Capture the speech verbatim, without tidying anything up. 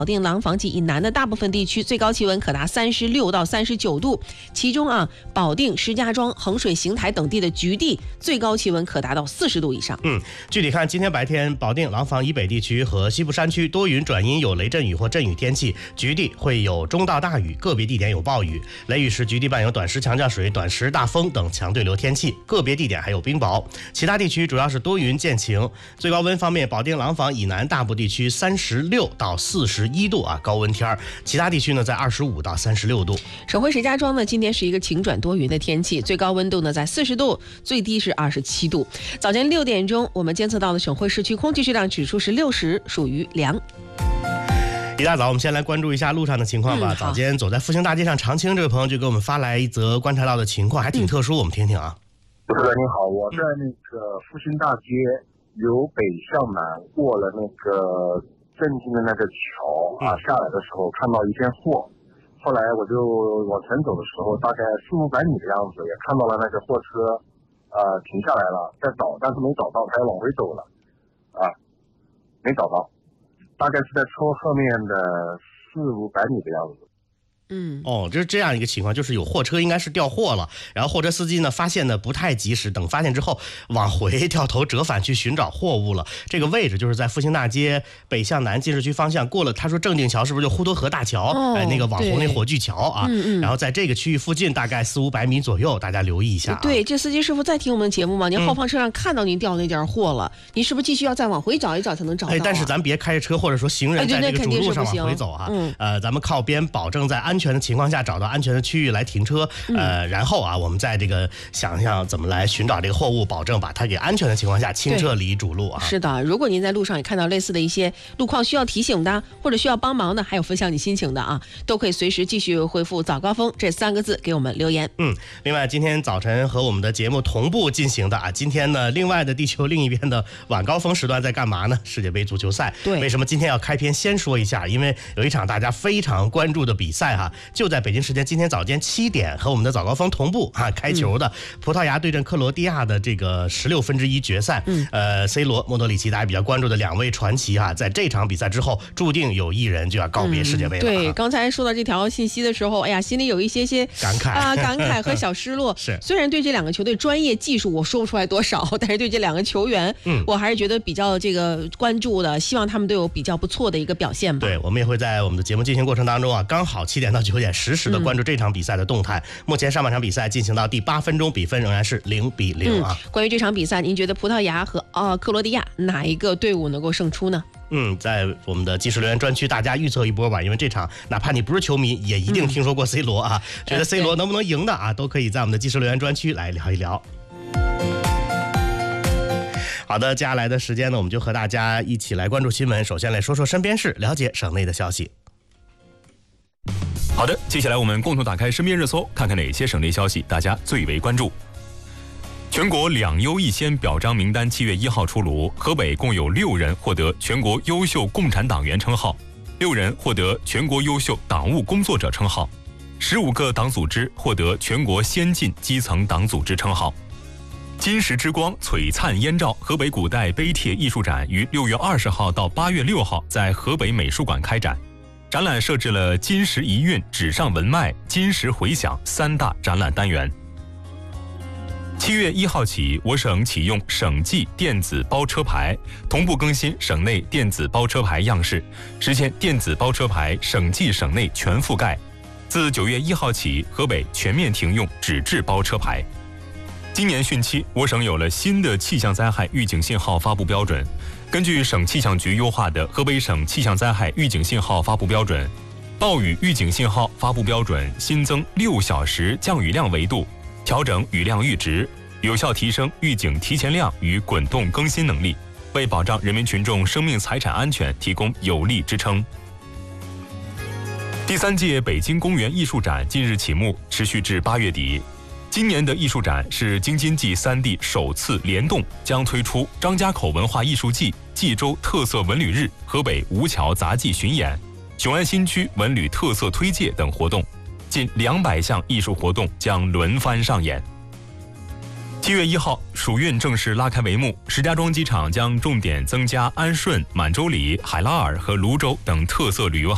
保定廊坊及以南的大部分地区最高气温可达三十六到三十九度，其中啊，保定、石家庄、衡水、邢台等地的局地最高气温可达到四十度以上。 嗯，具体看，今天白天保定、廊坊以北地区和西部山区多云转阴，有雷阵雨或阵雨天气，局地会有中到大雨，个别地点有暴雨。雷雨时局地伴有短时强降水、短时大风等强对流天气，个别地点还有冰雹。其他地区主要是多云见晴。最高温方面，保定、廊坊以南大部地区三十六到四十一度啊，高温天儿。其他地区呢在二十五到三十六度。 省会石家庄呢，今天是一个晴转多云的天气，最高温度呢在四十度，最低是二十七度。早前六点钟，我们监测到的省会市区空气质量指数是六十，属于良。 一大早，我们先来关注一下路上的情况吧。嗯、早间走在复兴大街上，常青这位朋友就给我们发来一则观察到的情况，还挺特殊，嗯、我们听听啊。 主持人你好，我在那个复兴大街由北向南过了那个镇境的那个桥啊，下来的时候看到一件货，后来我就往前走的时候，大概四五百米的样子，也看到了那个货车，呃，停下来了，在找，但是没找到，他也往回走了，啊，没找到，大概是在车后面的四五百米的样子。 嗯， 哦，就是这样一个情况，就是有货车应该是掉货了，然后货车司机呢发现的不太及时，等发现之后往回掉头折返去寻找货物了。这个位置就是在复兴大街北向南进市区方向，过了他说正定桥是不是就滹沱河大桥？哦、哎，那个网红那火炬桥啊，嗯嗯然后在这个区域附近大概四五百米左右，大家留意一下、啊。 对，这司机师傅在听我们的节目吗？您后方车上看到您掉那件货了，嗯、您是不是继续要再往回找一找才能找到、啊？ 哎，但是咱别开着车或者说行人在这个主路上往回走啊。嗯、呃，咱们靠边，保证在安全的情况下找到安全的区域来停车，呃，然后啊，我们在这个想想怎么来寻找这个货物，保证把它给安全的情况下清撤离主路啊。 是的，如果您在路上也看到类似的一些路况需要提醒的，或者需要帮忙的，还有分享你心情的啊，都可以随时继续回复早高峰这三个字给我们留言。 嗯，另外今天早晨和我们的节目同步进行的啊，今天呢，另外的地球另一边的晚高峰时段在干嘛呢？世界杯足球赛。 对， 为什么今天要开篇先说一下？因为有一场大家非常关注的比赛哈、啊，就在北京时间今天早间七点和我们的早高峰同步啊开球的、嗯、葡萄牙对阵克罗地亚的这个十六分之一决赛。嗯，呃 ，C 罗、莫德里奇大家比较关注的两位传奇啊，在这场比赛之后，注定有一人就要告别世界杯了、啊嗯。 对，刚才说到这条信息的时候，哎呀，心里有一些些感慨啊，感慨和小失落。 是， 虽然对这两个球队专业技术我说不出来多少，但是对这两个球员，嗯，我还是觉得比较这个关注的，希望他们都有比较不错的一个表现吧。 对，我们也会在我们的节目进行过程当中啊，刚好七点到九点实时的关注这场比赛的动态。嗯、目前上半场比赛进行到第八分钟，比分仍然是零比零啊、 嗯。关于这场比赛，您觉得葡萄牙和呃克罗地亚哪一个队伍能够胜出呢？ 嗯，在我们的即时留言专区，大家预测一波吧，因为这场哪怕你不是球迷，也一定听说过 C 罗啊，嗯、觉得 C 罗能不能赢的啊，都可以在我们的即时留言专区来聊一聊。好的，接下来的时间呢，我们就和大家一起来关注新闻。首先来说说身边事，了解省内的消息。 好的，接下来我们共同打开身边热搜，看看哪些省内消息大家最为关注。全国两优一先表彰名单七月一号出炉，河北共有六人获得全国优秀共产党员称号，六人获得全国优秀党务工作者称号，十五个党组织获得全国先进基层党组织称号。金石之光璀璨燕赵河北古代碑帖艺术展于六月二十号到八月六号在河北美术馆开展。展览设置了金石遗韵、纸上文脉、金石回响三大展览单元。七月一号起，我省启用省际电子包车牌，同步更新省内电子包车牌样式，实现电子包车牌省际省内全覆盖。自九月一号起，河北全面停用纸质包车牌。今年汛期，我省有了新的气象灾害预警信号发布标准。根据省气象局优化的河北省气象灾害预警信号发布标准，暴雨预警信号发布标准新增六小时降雨量维度，调整雨量阈值，有效提升预警提前量与滚动更新能力，为保障人民群众生命财产安全提供有力支撑。第三届北京公园艺术展近日启幕，持续至八月底。今年的艺术展是京津冀三地首次联动，将推出张家口文化艺术季、冀州特色文旅日、河北吴桥杂技巡演、雄安新区文旅特色推介等活动，近两百项艺术活动将轮番上演。七月一号，暑运正式拉开帷幕，石家庄机场将重点增加安顺、满洲里、海拉尔和泸州等特色旅游